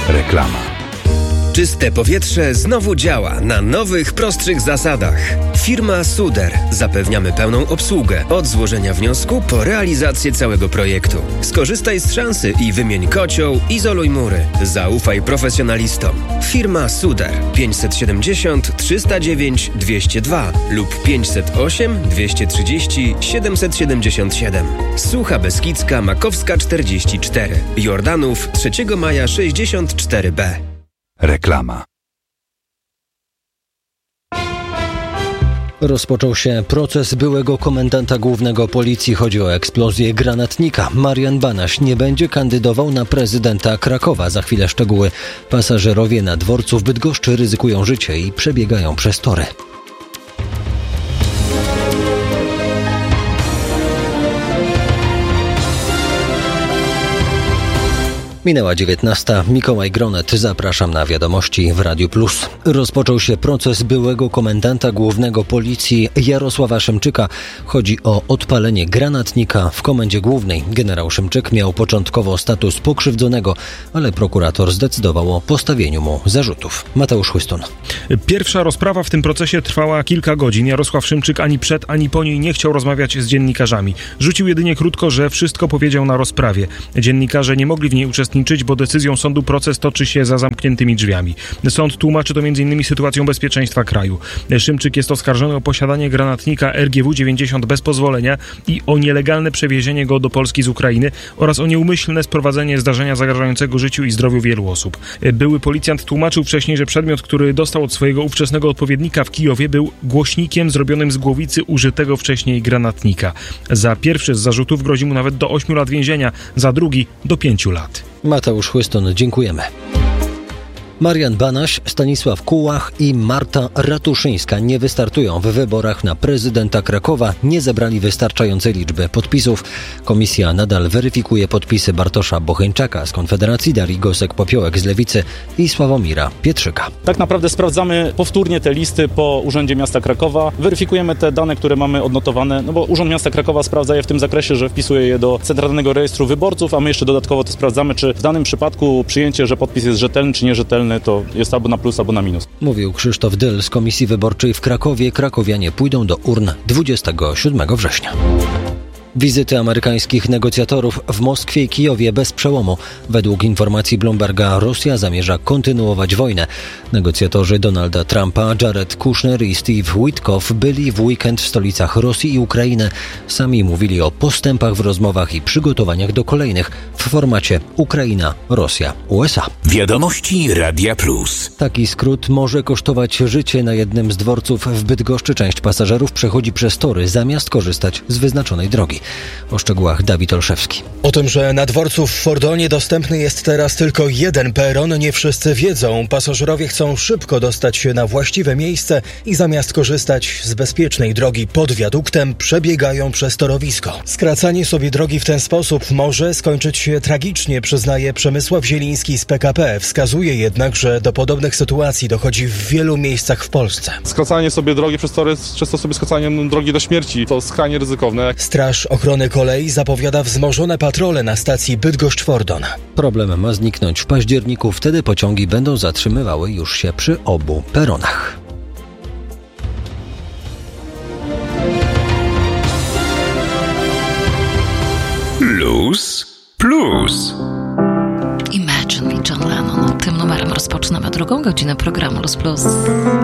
Reklama. Czyste powietrze znowu działa na nowych, prostszych zasadach. Firma Suder. Zapewniamy pełną obsługę od złożenia wniosku po realizację całego projektu. Skorzystaj z szansy i wymień kocioł, izoluj mury. Zaufaj profesjonalistom. Firma Suder 570 309 202 lub 508 230 777. Sucha Beskidzka Makowska 44. Jordanów 3 maja 64B. Reklama. Rozpoczął się proces byłego komendanta głównego policji. Chodzi o eksplozję granatnika. Marian Banaś nie będzie kandydował na prezydenta Krakowa. Za chwilę szczegóły. Pasażerowie na dworcu w Bydgoszczy ryzykują życie i przebiegają przez tory. Minęła 19. Mikołaj Gronet. Zapraszam na wiadomości w Radiu Plus. Rozpoczął się proces byłego komendanta głównego policji Jarosława Szymczyka. Chodzi o odpalenie granatnika w komendzie głównej. Generał Szymczyk miał początkowo status pokrzywdzonego, ale prokurator zdecydował o postawieniu mu zarzutów. Mateusz Chłystun. Pierwsza rozprawa w tym procesie trwała kilka godzin. Jarosław Szymczyk ani przed, ani po niej nie chciał rozmawiać z dziennikarzami. Rzucił jedynie krótko, że wszystko powiedział na rozprawie. Dziennikarze nie mogli w niej uczestniczyć, bo decyzją sądu proces toczy się za zamkniętymi drzwiami. Sąd tłumaczy to m.in. sytuacją bezpieczeństwa kraju. Szymczyk jest oskarżony o posiadanie granatnika RGW-90 bez pozwolenia i o nielegalne przewiezienie go do Polski z Ukrainy oraz o nieumyślne sprowadzenie zdarzenia zagrażającego życiu i zdrowiu wielu osób. Były policjant tłumaczył wcześniej, że przedmiot, który dostał od swojego ówczesnego odpowiednika w Kijowie, był głośnikiem zrobionym z głowicy użytego wcześniej granatnika. Za pierwszy z zarzutów grozi mu nawet do 8 lat więzienia, za drugi do 5 lat. Mateusz Chłystun, dziękujemy. Marian Banaś, Stanisław Kułach i Marta Ratuszyńska nie wystartują w wyborach na prezydenta Krakowa. Nie zebrali wystarczającej liczby podpisów. Komisja nadal weryfikuje podpisy Bartosza Bocheńczaka z Konfederacji, Darii Gosek-Popiołek z Lewicy i Sławomira Pietrzyka. Tak naprawdę sprawdzamy powtórnie te listy po Urzędzie Miasta Krakowa. Weryfikujemy te dane, które mamy odnotowane, bo Urząd Miasta Krakowa sprawdza je w tym zakresie, że wpisuje je do Centralnego Rejestru Wyborców, a my jeszcze dodatkowo to sprawdzamy, czy w danym przypadku przyjęcie, że podpis jest rzetelny czy nierzetelny, to jest albo na plus, albo na minus. Mówił Krzysztof Dyl z Komisji Wyborczej w Krakowie. Krakowianie pójdą do urn 27 września. Wizyty amerykańskich negocjatorów w Moskwie i Kijowie bez przełomu. Według informacji Bloomberga Rosja zamierza kontynuować wojnę. Negocjatorzy Donalda Trumpa, Jared Kushner i Steve Witkoff byli w weekend w stolicach Rosji i Ukrainy. Sami mówili o postępach w rozmowach i przygotowaniach do kolejnych w formacie Ukraina, Rosja, USA. Wiadomości Radia Plus. Taki skrót może kosztować życie. Na jednym z dworców w Bydgoszczy część pasażerów przechodzi przez tory, zamiast korzystać z wyznaczonej drogi. O szczegółach Dawid Olszewski. O tym, że na dworcu w Fordonie dostępny jest teraz tylko jeden peron, nie wszyscy wiedzą. Pasażerowie chcą szybko dostać się na właściwe miejsce i zamiast korzystać z bezpiecznej drogi pod wiaduktem, przebiegają przez torowisko. Skracanie sobie drogi w ten sposób może skończyć się tragicznie, przyznaje Przemysław Zieliński z PKP. Wskazuje jednak, że do podobnych sytuacji dochodzi w wielu miejscach w Polsce. Skracanie sobie drogi przez tory jest często sobie skracaniem drogi do śmierci. To skrajnie ryzykowne. Straż Ochrony Kolei zapowiada wzmożone patrole na stacji Bydgoszcz-Fordon. Problem ma zniknąć w październiku. Wtedy pociągi będą zatrzymywały już się przy obu peronach. Luz Plus. Imagine i John Lennon. Tym numerem rozpoczynamy drugą godzinę programu Luz Plus.